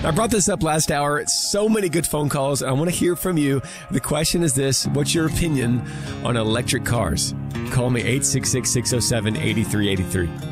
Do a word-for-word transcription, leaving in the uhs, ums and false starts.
I brought this up last hour. So many good phone calls. I want to hear from you. The question is this: what's your opinion on electric cars? Call me eight six six, six oh seven, eight three eight three.